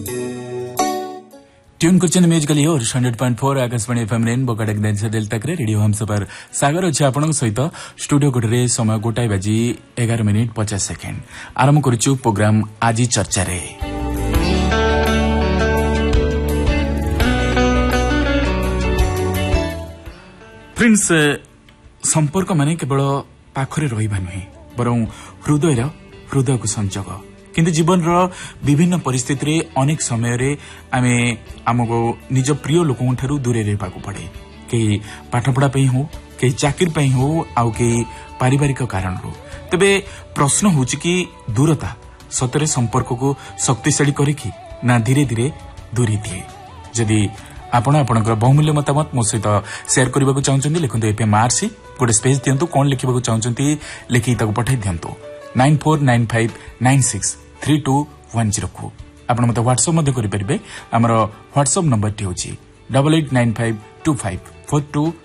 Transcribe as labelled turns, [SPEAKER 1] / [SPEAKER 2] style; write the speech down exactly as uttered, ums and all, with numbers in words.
[SPEAKER 1] Tune करछन musical year hundred point four Akashvani FM rainbow Cuttack देश delta करे radio हम सपर सागर अछि आपनक सहित स्टूडियो गोटरे समय गोटाई बाजी एगार मिनिट पचास सेकेंड आरंभ करछु प्रोग्राम आजी चर्चा रे। फ्रेंड्स संपर्क माने केवल पाखरे रहिबा नहे बरं हृदय हृदय को संजोग किंतु जीवन रो विभिन्न परिस्थिति रे अनेक समय रे आमे हमको निज प्रिय लोकन ठारू दूरे रहबा को पड़े कई पाठपढ़ा पई हो कई चाकरी पई हो आउ कई पारिवारिक कारण रो तबे प्रश्न होची कि दूरता सतरे संपर्क को शक्तिशाली करे कि ना धीरे धीरे दूरी दिए। जदि आपण आपणकर बहुमूल्य मतामत मो सहित शेयर करबा को चाहउछन्ती लिखंतु एपे मार्सी गोटे स्पेस दियंतु कोन लिखिबा को चाहउछन्ती लिखि ताको पठाई दियंतु nine four nine five nine six three to one zero को आपण मते व्हाट्सएप मध्ये करि परिबे हमर व्हाट्सएप नंबर टी होची double eight nine five to five four to